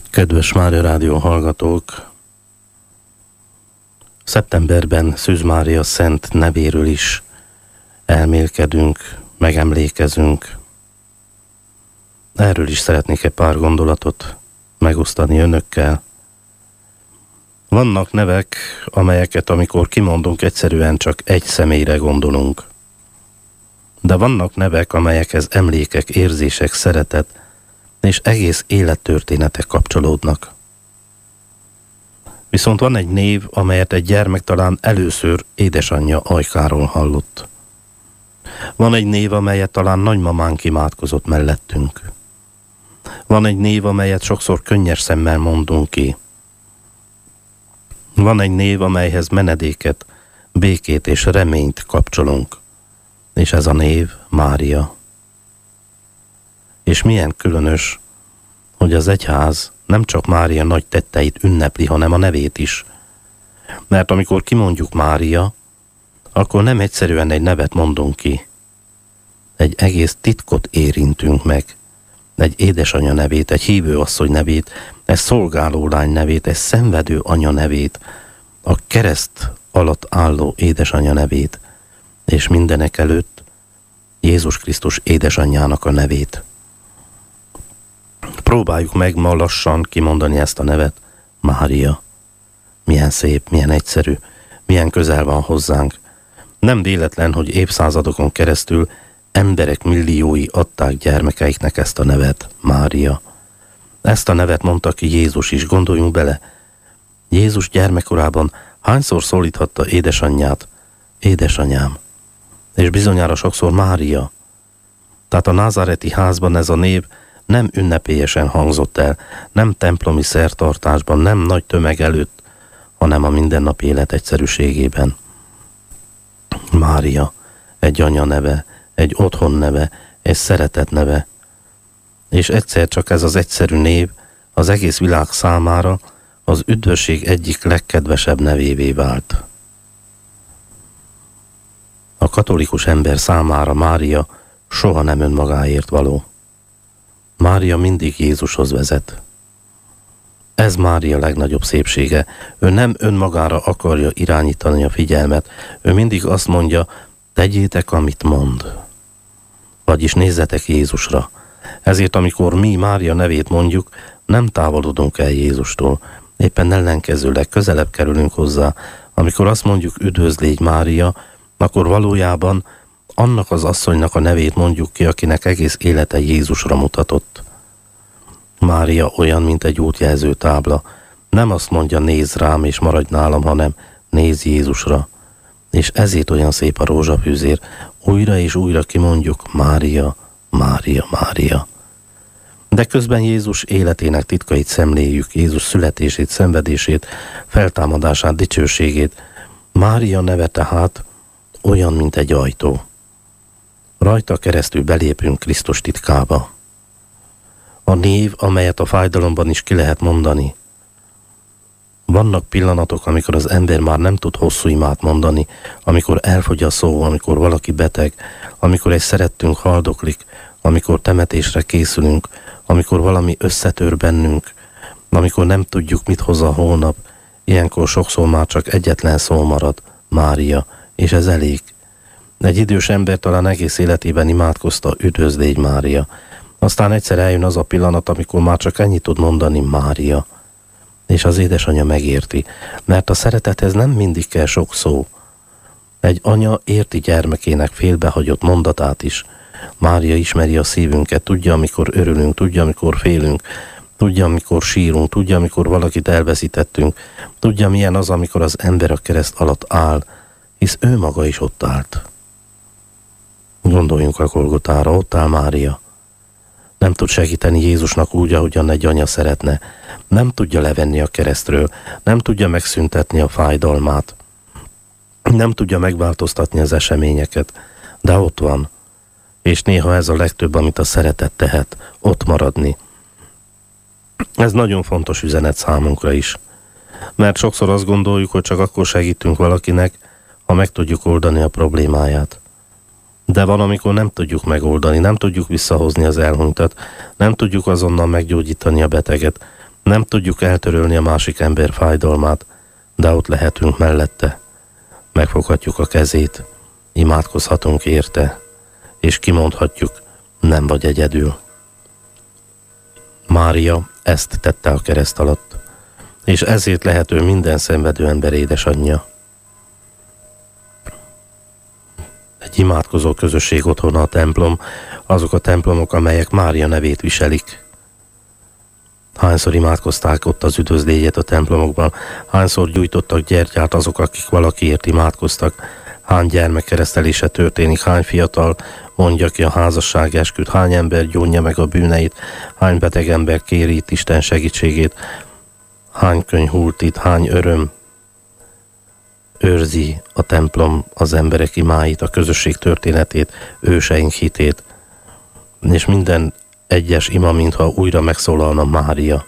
Kedves Mária Rádió hallgatók! Szeptemberben Szűz Mária szent nevéről is elmélkedünk, megemlékezünk. Erről is szeretnék egy pár gondolatot megosztani önökkel. Vannak nevek, amelyeket amikor kimondunk, egyszerűen csak egy személyre gondolunk. De vannak nevek, amelyekhez emlékek, érzések, szeretet és egész élettörténetek kapcsolódnak. Viszont van egy név, amelyet egy gyermek talán először édesanyja ajkáról hallott. Van egy név, amelyet talán nagymamánk imádkozott mellettünk. Van egy név, amelyet sokszor könnyes szemmel mondunk ki. Van egy név, amelyhez menedéket, békét és reményt kapcsolunk. És ez a név Mária. És milyen különös, hogy az egyház nem csak Mária nagy tetteit ünnepli, hanem a nevét is. Mert amikor kimondjuk Mária, akkor nem egyszerűen egy nevet mondunk ki. Egy egész titkot érintünk meg. Egy édesanya nevét, egy hívőasszony nevét, egy szolgálólány nevét, egy szenvedő anya nevét, a kereszt alatt álló édesanya nevét, és mindenek előtt Jézus Krisztus édesanyjának a nevét. Próbáljuk meg ma lassan kimondani ezt a nevet, Mária. Milyen szép, milyen egyszerű, milyen közel van hozzánk. Nem véletlen, hogy évszázadokon keresztül emberek milliói adták gyermekeiknek ezt a nevet, Mária. Ezt a nevet mondta ki Jézus is, gondoljunk bele. Jézus gyermekkorában hányszor szólíthatta édesanyját, édesanyám, és bizonyára sokszor Mária. Tehát a názáreti házban ez a név nem ünnepélyesen hangzott el, nem templomi szertartásban, nem nagy tömeg előtt, hanem a mindennapi élet egyszerűségében. Mária, egy anya neve, egy otthon neve, egy szeretet neve. És egyszer csak ez az egyszerű név az egész világ számára az üdvösség egyik legkedvesebb nevévé vált. A katolikus ember számára Mária soha nem önmagáért való. Mária mindig Jézushoz vezet. Ez Mária legnagyobb szépsége. Ő nem önmagára akarja irányítani a figyelmet. Ő mindig azt mondja, tegyétek, amit mond. Vagyis nézzetek Jézusra. Ezért, amikor mi Mária nevét mondjuk, nem távolodunk el Jézustól. Éppen ellenkezőleg közelebb kerülünk hozzá. Amikor azt mondjuk, üdvözlégy Mária, akkor valójában annak az asszonynak a nevét mondjuk ki, akinek egész élete Jézusra mutatott. Mária olyan, mint egy útjelző tábla. Nem azt mondja, nézz rám és maradj nálam, hanem nézz Jézusra. És ezért olyan szép a rózsafűzér. Újra és újra kimondjuk, Mária, Mária, Mária. De közben Jézus életének titkait szemléljük, Jézus születését, szenvedését, feltámadását, dicsőségét. Mária neve tehát olyan, mint egy ajtó. Rajta keresztül belépünk Krisztus titkába. A név, amelyet a fájdalomban is ki lehet mondani. Vannak pillanatok, amikor az ember már nem tud hosszú imát mondani, amikor elfogy a szó, amikor valaki beteg, amikor egy szerettünk haldoklik, amikor temetésre készülünk, amikor valami összetör bennünk, amikor nem tudjuk, mit hoz a holnap. Ilyenkor sokszor már csak egyetlen szó marad, Mária, és ez elég. Egy idős ember talán egész életében imádkozta, üdvözlégy Mária. Aztán egyszer eljön az a pillanat, amikor már csak ennyit tud mondani, Mária. És az édesanyja megérti, mert a szeretethez nem mindig kell sok szó. Egy anya érti gyermekének félbehagyott mondatát is. Mária ismeri a szívünket, tudja, amikor örülünk, tudja, amikor félünk, tudja, amikor sírunk, tudja, amikor valakit elveszítettünk, tudja, milyen az, amikor az ember a kereszt alatt áll, hisz ő maga is ott állt. Gondoljunk a Golgotára, ott áll Mária. Nem tud segíteni Jézusnak úgy, ahogyan egy anya szeretne. Nem tudja levenni a keresztről, nem tudja megszüntetni a fájdalmát, nem tudja megváltoztatni az eseményeket, de ott van. És néha ez a legtöbb, amit a szeretet tehet, ott maradni. Ez nagyon fontos üzenet számunkra is. Mert sokszor azt gondoljuk, hogy csak akkor segítünk valakinek, ha meg tudjuk oldani a problémáját. De van, amikor nem tudjuk megoldani, nem tudjuk visszahozni az elhunytat, nem tudjuk azonnal meggyógyítani a beteget, Nem tudjuk eltörölni a másik ember fájdalmát, de ott lehetünk mellette. Megfoghatjuk a kezét, imádkozhatunk érte, és kimondhatjuk, nem vagy egyedül. Mária ezt tette a kereszt alatt, és ezért lehet ő minden szenvedő ember édesanyja. Egy imádkozó közösség otthona a templom, azok a templomok, amelyek Mária nevét viselik. Hányszor imádkozták ott az üdvözlégyet a templomokban, hányszor gyújtottak gyertyát azok, akik valakiért imádkoztak, hány gyermek keresztelése történik, hány fiatal mondja ki a házasságesküt, hány ember gyónja meg a bűneit, hány beteg ember kéri itt Isten segítségét, hány könyv hult itt, hány öröm őrzi a templom az emberek imáit, a közösség történetét, őseink hitét, és minden egyes ima, mintha újra megszólalna Mária.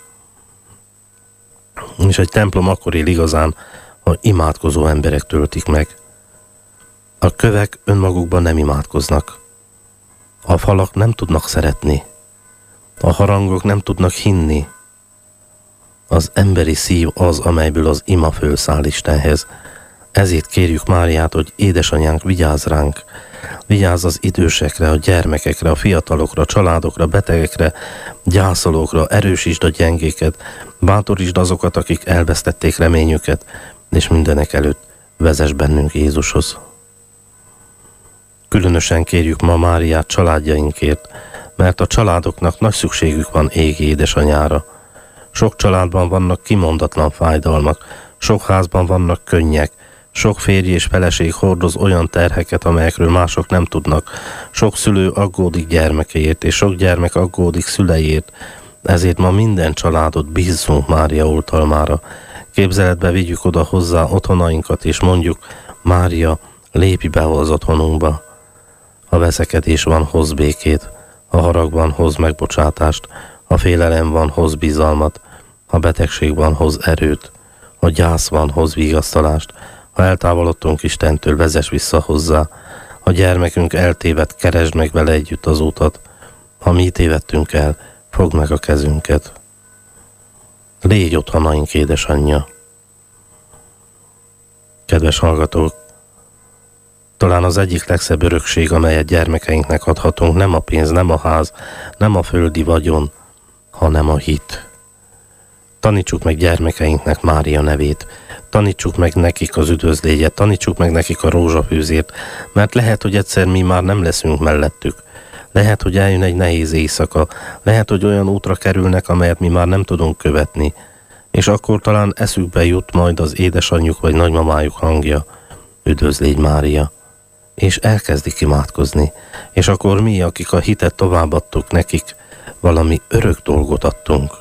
És egy templom akkor él igazán, ha imádkozó emberek töltik meg. A kövek önmagukban nem imádkoznak. A falak nem tudnak szeretni. A harangok nem tudnak hinni. Az emberi szív az, amelyből az ima fölszáll Istenhez. Ezért kérjük Máriát, hogy édesanyánk, vigyázz ránk. Vigyázz az idősekre, a gyermekekre, a fiatalokra, a családokra, betegekre, gyászolókra, erősítsd a gyengéket, bátorítsd azokat, akik elvesztették reményüket, és mindenek előtt vezess bennünk Jézushoz. Különösen kérjük ma Máriát családjainkért, mert a családoknak nagy szükségük van égi édesanyára. Sok családban vannak kimondatlan fájdalmak, sok házban vannak könnyek, sok férj és feleség hordoz olyan terheket, amelyekről mások nem tudnak. Sok szülő aggódik gyermekeért, és sok gyermek aggódik szüleiért. Ezért ma minden családot bízzunk Mária oltalmára. Képzeletbe vigyük oda hozzá otthonainkat, és mondjuk, Mária, lépj be az otthonunkba. Ha veszekedés van, hoz békét. Ha harag van, hoz megbocsátást. Ha félelem van, hoz bizalmat. Ha betegség van, hoz erőt. Ha gyász van, hoz vigasztalást. Ha eltávolodtunk Istentől, vezess vissza hozzá. Ha gyermekünk eltévedt, keresd meg vele együtt az utat. Ha mi tévedtünk el, fogd meg a kezünket. Légy otthonaink édesanyja. Kedves hallgatók, talán az egyik legszebb örökség, amelyet gyermekeinknek adhatunk, nem a pénz, nem a ház, nem a földi vagyon, hanem a hit. Tanítsuk meg gyermekeinknek Mária nevét, tanítsuk meg nekik az üdvözlégyet, tanítsuk meg nekik a rózsafűzért, mert lehet, hogy egyszer mi már nem leszünk mellettük. Lehet, hogy eljön egy nehéz éjszaka, lehet, hogy olyan útra kerülnek, amelyet mi már nem tudunk követni, és akkor talán eszükbe jut majd az édesanyjuk vagy nagymamájuk hangja, üdvözlégy Mária, és elkezdik imádkozni, és akkor mi, akik a hitet továbbadtuk nekik, valami örök dolgot adtunk.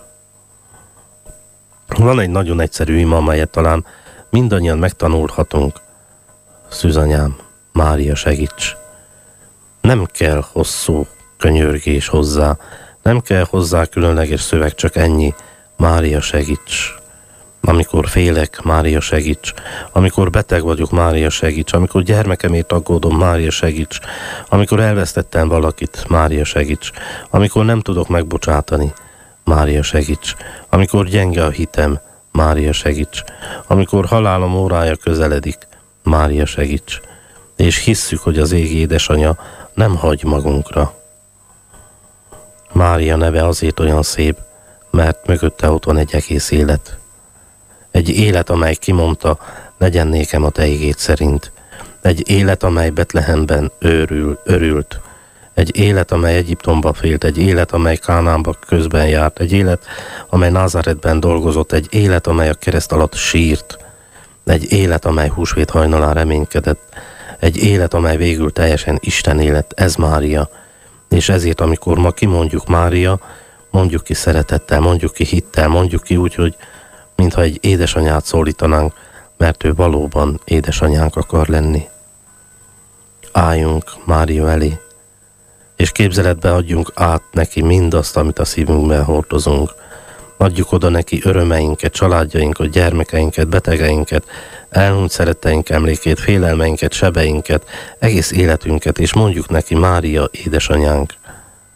Van egy nagyon egyszerű ima, amelyet talán mindannyian megtanulhatunk. Szűzanyám, Mária, segíts! Nem kell hosszú könyörgés hozzá, nem kell hozzá különleges szöveg, csak ennyi. Mária, segíts! Amikor félek, Mária, segíts! Amikor beteg vagyok, Mária, segíts! Amikor gyermekemért aggódom, Mária, segíts! Amikor elvesztettem valakit, Mária, segíts! Amikor nem tudok megbocsátani, Mária, segíts! Amikor gyenge a hitem, Mária, segíts! Amikor halálom órája közeledik, Mária, segíts! És hisszük, hogy az égi édesanya nem hagy magunkra. Mária neve azért olyan szép, mert mögötte ott van egy egész élet. Egy élet, amely kimondta, legyen nékem a te igéd szerint. Egy élet, amely Betlehemben örült. Egy élet, amely Egyiptomba félt, egy élet, amely Kánánba közben járt, egy élet, amely Názáretben dolgozott, egy élet, amely a kereszt alatt sírt, egy élet, amely húsvét hajnalán reménykedett, egy élet, amely végül teljesen Isten élet, ez Mária. És ezért, amikor ma kimondjuk Mária, mondjuk ki szeretettel, mondjuk ki hittel, mondjuk ki úgy, hogy mintha egy édesanyát szólítanánk, mert ő valóban édesanyánk akar lenni. Álljunk Mária elé, és képzeletbe adjunk át neki mindazt, amit a szívünkben hordozunk. Adjuk oda neki örömeinket, családjainkat, gyermekeinket, betegeinket, elhunyt szeretteink emlékét, félelmeinket, sebeinket, egész életünket, és mondjuk neki, Mária, édesanyánk.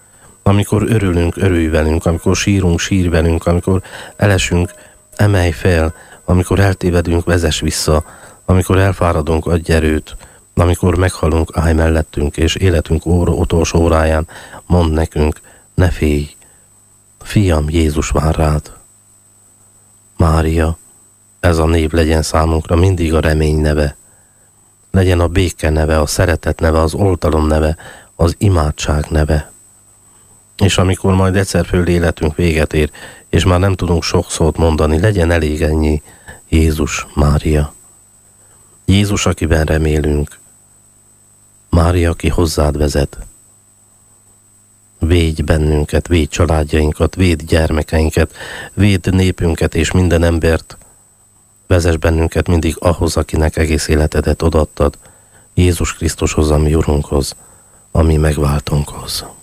Amikor örülünk, örülj velünk, amikor sírunk, sírj velünk, amikor elesünk, emelj fel, amikor eltévedünk, vezess vissza, amikor elfáradunk, adj erőt, amikor meghalunk, állj mellettünk, és életünk utolsó óráján mondd nekünk, ne félj, fiam, Jézus vár rád. Mária, ez a név legyen számunkra mindig a remény neve, legyen a béke neve, a szeretet neve, az oltalom neve, az imádság neve. És amikor majd egyszer föld életünk véget ér, és már nem tudunk sok szót mondani, legyen elég ennyi, Jézus, Mária. Jézus, akiben remélünk. Mária, aki hozzád vezet. Védj bennünket, védj családjainkat, védj gyermekeinket, védj népünket és minden embert. Vezess bennünket mindig ahhoz, akinek egész életedet odaadtad, Jézus Krisztushoz, a mi Urunkhoz, a mi megváltónkhoz.